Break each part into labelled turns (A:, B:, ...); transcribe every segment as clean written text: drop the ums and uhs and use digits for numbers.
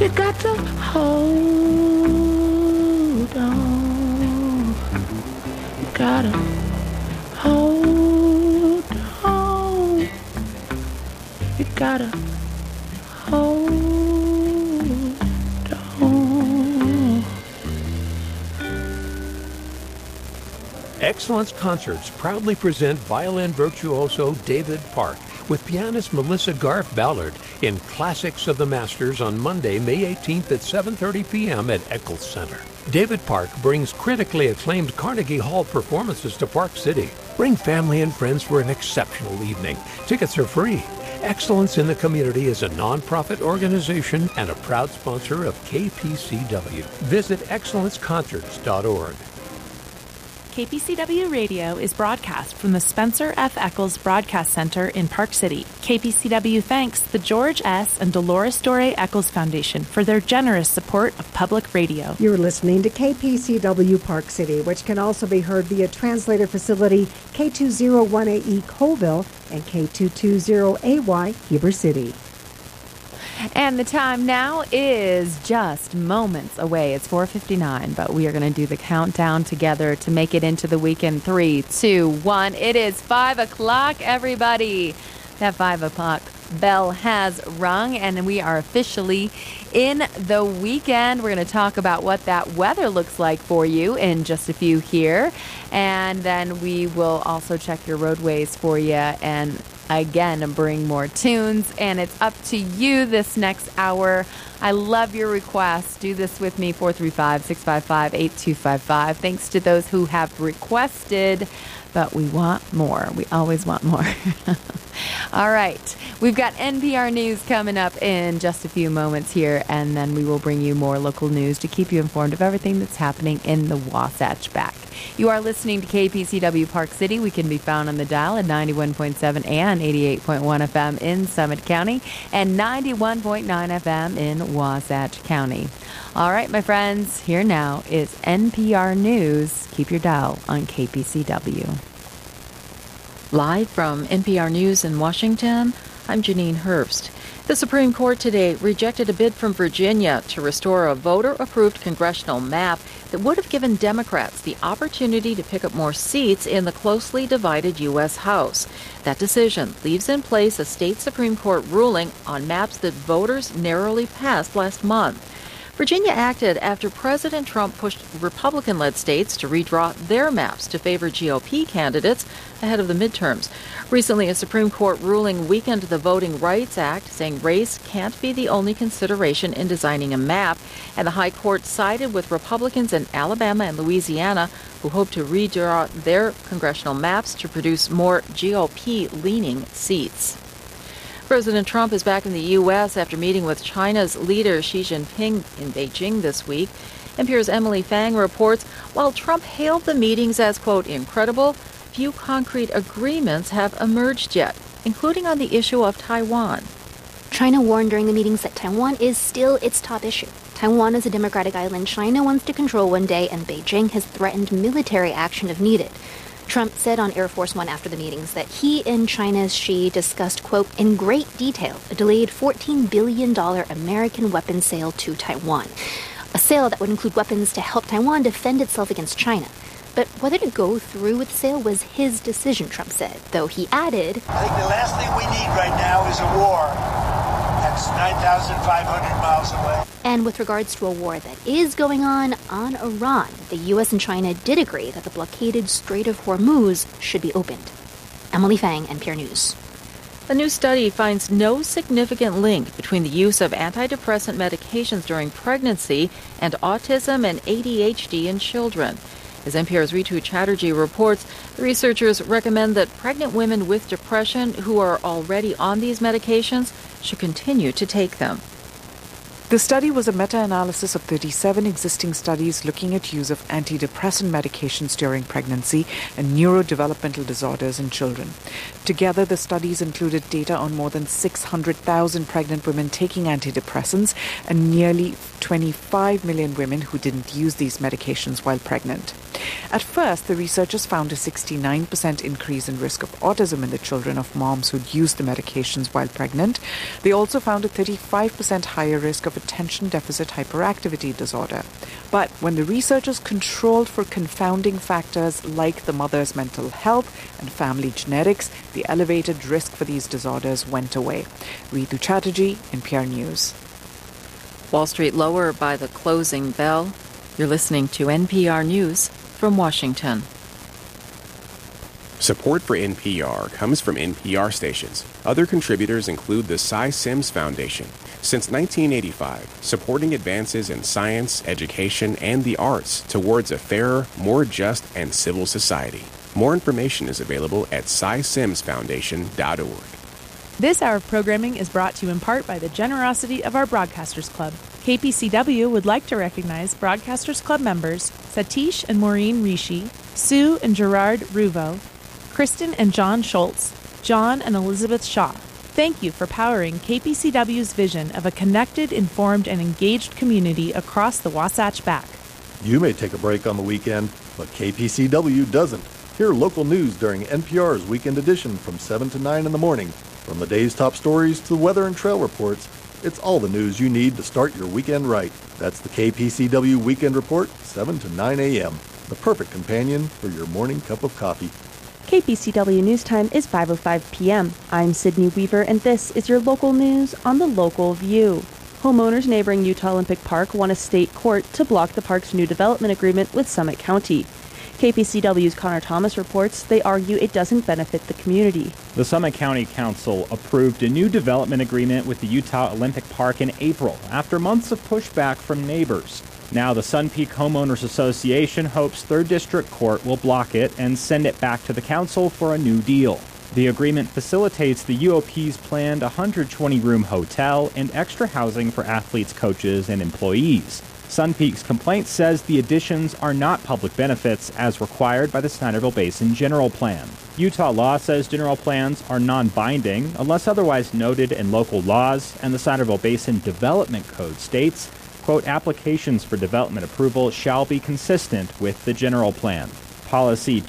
A: You got to hold on. You gotta hold on. You gotta hold on.
B: Excellence Concerts proudly present violin virtuoso David Park with pianist Melissa Garf Ballard in Classics of the Masters on Monday, May 18th at 7:30 p.m. at Eccles Center. David Park brings critically acclaimed Carnegie Hall performances to Park City. Bring family and friends for an exceptional evening. Tickets are free. Excellence in the Community is a nonprofit organization and a proud sponsor of KPCW. Visit excellenceconcerts.org.
C: KPCW Radio is broadcast from the Spencer F. Eccles Broadcast Center in Park City. KPCW thanks the George S. and Dolores Doré Eccles Foundation for their generous support of public radio.
D: You're listening to KPCW Park City, which can also be heard via translator facility K201AE Colville and K220AY Heber City.
E: And the time now is just moments away. It's 4:59, but we are going to do the countdown together to make it into the weekend. 3, 2, 1. It is 5 o'clock, everybody. That 5 o'clock bell has rung, and we are officially in the weekend. We're going to talk about what that weather looks like for you in just a few here. And then we will also check your roadways for you and again bring more tunes, and it's up to you this next hour. I love your requests. Do this with me, 435-655-8255. Thanks to those who have requested, but we want more. We always want more. All right. We've got NPR News coming up in just a few moments here, and then we will bring you more local news to keep you informed of everything that's happening in the Wasatch back. You are listening to KPCW Park City. We can be found on the dial at 91.7 and 88.1 FM in Summit County and 91.9 FM in Wasatch County. All right, my friends, here now is NPR News. Keep your dial on KPCW. Live from NPR News in Washington, I'm Janine Herbst. The Supreme Court today rejected a bid from Virginia to restore a voter-approved congressional map that would have given Democrats the opportunity to pick up more seats in the closely divided U.S. House. That decision leaves in place a state Supreme Court ruling on maps that voters narrowly passed last month. Virginia acted after President Trump pushed Republican-led states to redraw their maps to favor GOP candidates ahead of the midterms. Recently, a Supreme Court ruling weakened the Voting Rights Act, saying race can't be the only consideration in designing a map, and the High Court sided with Republicans in Alabama and Louisiana who hope to redraw their congressional maps to produce more GOP-leaning seats. President Trump is back in the U.S. after meeting with China's leader Xi Jinping in Beijing this week. NPR's Emily Fang reports, while Trump hailed the meetings as, quote, incredible, few concrete agreements have emerged yet, including on the issue of Taiwan.
F: China warned during the meetings that Taiwan is still its top issue. Taiwan is a democratic island China wants to control one day, and Beijing has threatened military action if needed. Trump said on Air Force One after the meetings that he and China's Xi discussed, quote, in great detail, a delayed $14 billion American weapons sale to Taiwan. A sale that would include weapons to help Taiwan defend itself against China. But whether to go through with the sale was his decision, Trump said, though he added,
G: I think the last thing we need right now is a war. That's 9,500 miles away.
F: And with regards to a war that is going on Iran, the U.S. and China did agree that the blockaded Strait of Hormuz should be opened. Emily Fang, NPR News.
E: A new study finds no significant link between the use of antidepressant medications during pregnancy and autism and ADHD in children. As NPR's Ritu Chatterjee reports, the researchers recommend that pregnant women with depression who are already on these medications should continue to take them.
H: The study was a meta-analysis of 37 existing studies looking at use of antidepressant medications during pregnancy and neurodevelopmental disorders in children. Together, the studies included data on more than 600,000 pregnant women taking antidepressants and nearly 25 million women who didn't use these medications while pregnant. At first, the researchers found a 69% increase in risk of autism in the children of moms who'd used the medications while pregnant. They also found a 35% higher risk of a attention deficit hyperactivity disorder. But when the researchers controlled for confounding factors like the mother's mental health and family genetics, the elevated risk for these disorders went away. Ritu Chatterjee, NPR News.
I: Wall Street lower by the closing bell. You're listening to NPR News from Washington.
J: Support for NPR comes from NPR stations. Other contributors include the Cy Sims Foundation. Since 1985, supporting advances in science, education, and the arts towards a fairer, more just, and civil society. More information is available at cysimsfoundation.org.
C: This hour of programming is brought to you in part by the generosity of our Broadcasters Club. KPCW would like to recognize Broadcasters Club members Satish and Maureen Rishi, Sue and Gerard Ruvo, Kristen and John Schultz, John and Elizabeth Shaw. Thank you for powering KPCW's vision of a connected, informed, and engaged community across the Wasatch Back.
K: You may take a break on the weekend, but KPCW doesn't. Hear local news during NPR's Weekend Edition from 7 to 9 in the morning. From the day's top stories to the weather and trail reports, it's all the news you need to start your weekend right. That's the KPCW Weekend Report, 7 to 9 a.m., the perfect companion for your morning cup of coffee.
L: KPCW News Time is 5:05 p.m. I'm Sydney Weaver, and this is your local news on the Local View. Homeowners neighboring Utah Olympic Park won a state court to block the park's new development agreement with Summit County. KPCW's Connor Thomas reports they argue it doesn't benefit the community.
M: The Summit County Council approved a new development agreement with the Utah Olympic Park in April after months of pushback from neighbors. Now the Sun Peak Homeowners Association hopes 3rd District Court will block it and send it back to the council for a new deal. The agreement facilitates the UOP's planned 120-room hotel and extra housing for athletes, coaches, and employees. Sun Peak's complaint says the additions are not public benefits as required by the Snyderville Basin General Plan. Utah law says general plans are non-binding unless otherwise noted in local laws, and the Snyderville Basin Development Code states, quote, applications for development approval shall be consistent with the general plan. Policy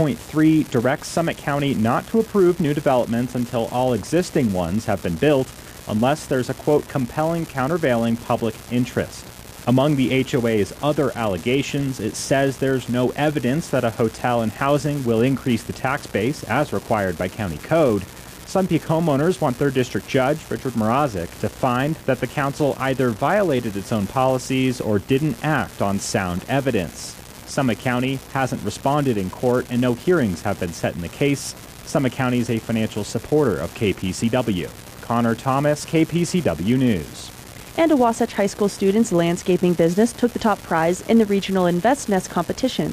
M: 2.3 directs Summit County not to approve new developments until all existing ones have been built, unless there's a, quote, compelling countervailing public interest. Among the HOA's other allegations, it says there's no evidence that a hotel and housing will increase the tax base as required by county code. Sun Peak homeowners want 3rd District Judge Richard Mrazek to find that the council either violated its own policies or didn't act on sound evidence. Summit County hasn't responded in court and no hearings have been set in the case. Summit County is a financial supporter of KPCW. Connor Thomas, KPCW News.
L: And a Wasatch High School student's landscaping business took the top prize in the regional InvestNest competition.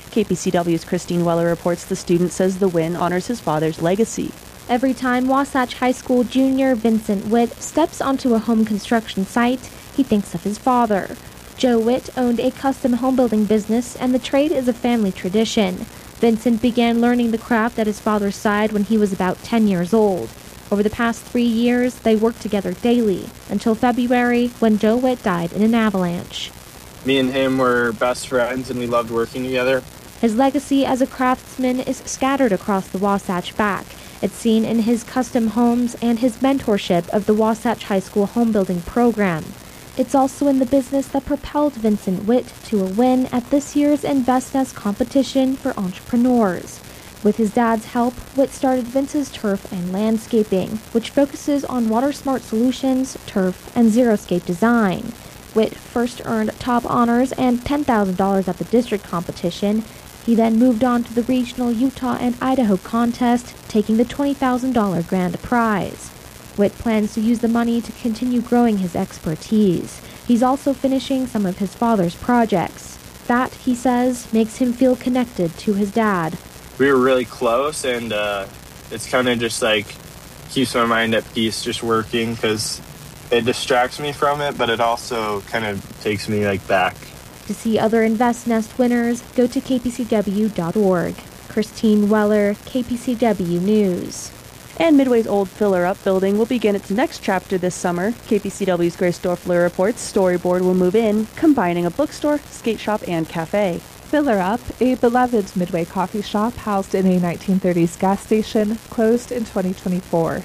L: KPCW's Christine Weller reports the student says the win honors his father's legacy.
N: Every time Wasatch High School junior Vincent Witt steps onto a home construction site, he thinks of his father. Joe Witt owned a custom home building business, and the trade is a family tradition. Vincent began learning the craft at his father's side when he was about 10 years old. Over the past 3 years, they worked together daily, until February, when Joe Witt died in an avalanche.
O: Me and him were best friends, and we loved working together.
N: His legacy as a craftsman is scattered across the Wasatch Back. It's seen in his custom homes and his mentorship of the Wasatch High School home building program. It's also in the business that propelled Vincent Witt to a win at this year's InvestNest competition for entrepreneurs. With his dad's help, Witt started Vince's Turf and Landscaping, which focuses on water-smart solutions, turf, and xeriscape design. Witt first earned top honors and $10,000 at the district competition. He then moved on to the regional Utah and Idaho contest, taking the $20,000 grand prize. Witt plans to use the money to continue growing his expertise. He's also finishing some of his father's projects. That, he says, makes him feel connected to his dad.
O: We were really close, and it's kind of just like keeps my mind at peace just working, because it distracts me from it, but it also kind of takes me like back.
N: To see other InvestNest winners, go to kpcw.org. Christine Weller, KPCW News.
L: And Midway's old Filler Up building will begin its next chapter this summer. KPCW's Grace Dorfler reports Storyboard will move in, combining a bookstore, skate shop, and cafe.
P: Filler Up, a beloved Midway coffee shop housed in a 1930s gas station, closed in 2024.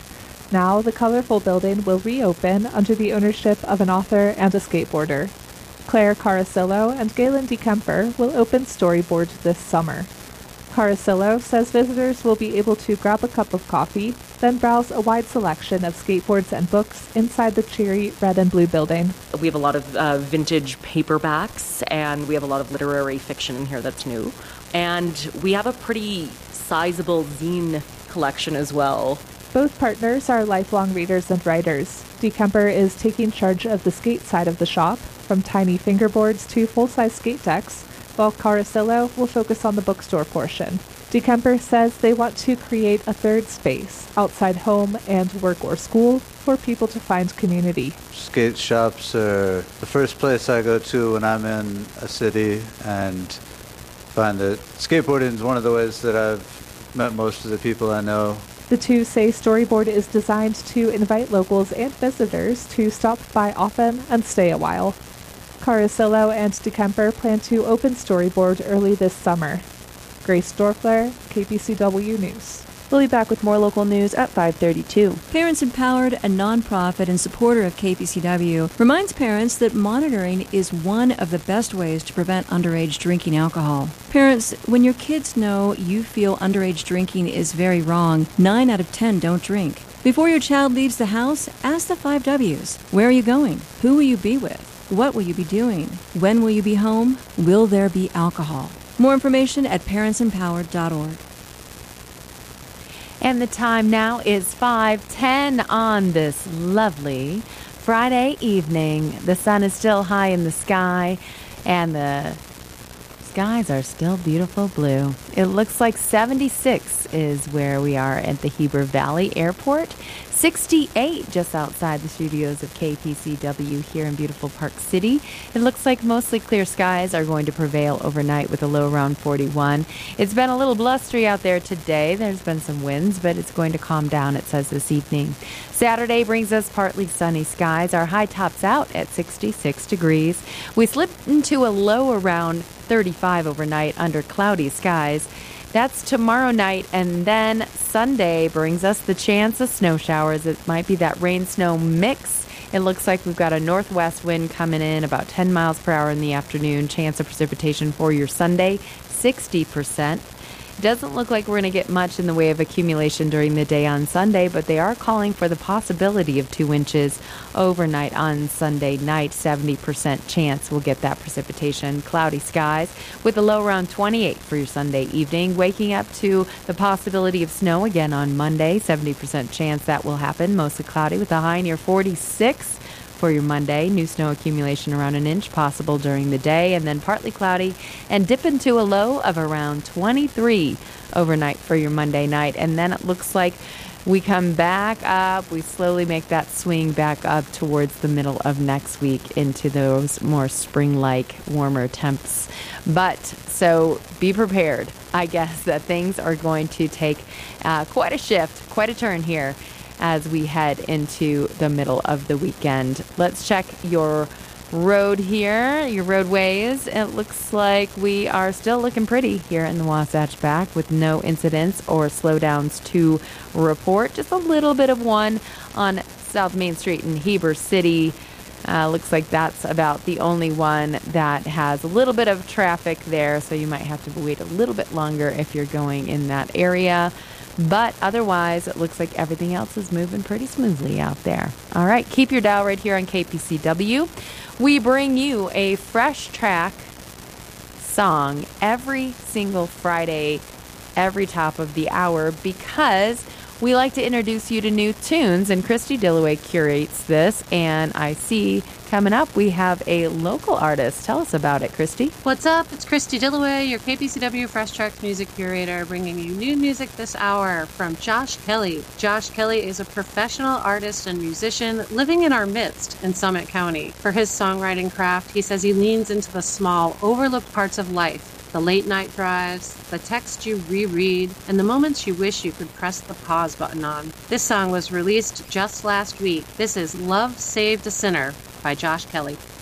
P: Now, the colorful building will reopen under the ownership of an author and a skateboarder. Claire Carasillo and Galen DeKemper will open Storyboard this summer. Carasillo says visitors will be able to grab a cup of coffee, then browse a wide selection of skateboards and books inside the cheery red and blue building.
Q: We have a lot of vintage paperbacks, and we have a lot of literary fiction in here that's new. And we have a pretty sizable zine collection as well.
P: Both partners are lifelong readers and writers. DeKemper is taking charge of the skate side of the shop, from tiny fingerboards to full-size skate decks, while Carasillo will focus on the bookstore portion. DeKemper says they want to create a third space, outside home and work or school, for people to find community.
R: Skate shops are the first place I go to when I'm in a city, and find that skateboarding is one of the ways that I've met most of the people I know.
P: The two say Storyboard is designed to invite locals and visitors to stop by often and stay a while. Carasillo and DeKemper plan to open Storyboard early this summer. Grace Dorfler, KPCW News.
L: We'll be back with more local news at 5:32.
S: Parents Empowered, a nonprofit and supporter of KPCW, reminds parents that monitoring is one of the best ways to prevent underage drinking alcohol. Parents, when your kids know you feel underage drinking is very wrong, 9 out of 10 don't drink. Before your child leaves the house, ask the 5 W's. Where are you going? Who will you be with? What will you be doing? When will you be home? Will there be alcohol? More information at parentsempowered.org.
E: And the time now is 5:10 on this lovely Friday evening. The sun is still high in the sky, and the skies are still beautiful blue. It looks like 76 is where we are at the Heber Valley Airport. 68 just outside the studios of KPCW here in beautiful Park City. It looks like mostly clear skies are going to prevail overnight with a low around 41. It's been a little blustery out there today. There's been some winds, but it's going to calm down, it says, this evening. Saturday brings us partly sunny skies. Our high tops out at 66 degrees. We slip into a low around 35 overnight under cloudy skies. That's tomorrow night, and then Sunday brings us the chance of snow showers. It might be that rain-snow mix. It looks like we've got a northwest wind coming in about 10 miles per hour in the afternoon. Chance of precipitation for your Sunday, 60%. Doesn't look like we're going to get much in the way of accumulation during the day on Sunday, but they are calling for the possibility of 2 inches overnight on Sunday night. 70% chance we'll get that precipitation. Cloudy skies with a low around 28 for your Sunday evening. Waking up to the possibility of snow again on Monday. 70% chance that will happen. Mostly cloudy with a high near 46. For your Monday, new snow accumulation around 1 inch possible during the day, and then partly cloudy and dip into a low of around 23 overnight for your Monday night. And then it looks like we come back up. We slowly make that swing back up towards the middle of next week into those more spring-like warmer temps. But so be prepared. I guess that things are going to take quite a shift, quite a turn here as we head into the middle of the weekend. Let's check your road here, your roadways. It looks like we are still looking pretty here in the Wasatch Back with no incidents or slowdowns to report. Just a little bit of one on South Main Street in Heber City. Looks like that's about the only one that has a little bit of traffic there, so you might have to wait a little bit longer if you're going in that area. But otherwise, it looks like everything else is moving pretty smoothly out there. All right, keep your dial right here on KPCW. We bring you a fresh track song every single Friday, every top of the hour, because we like to introduce you to new tunes, and Christy Dillaway curates this, and I see coming up we have a local artist. Tell us about it, Christy.
T: What's up? It's Christy Dillaway, your KPCW Fresh Tracks music curator, bringing you new music this hour from Josh Kelly. Josh Kelly is a professional artist and musician living in our midst in Summit County. For his songwriting craft, he says he leans into the small, overlooked parts of life. The late night drives, the text you reread, and the moments you wish you could press the pause button on. This song was released just last week. This is Love Saved a Sinner by Josh Kelly.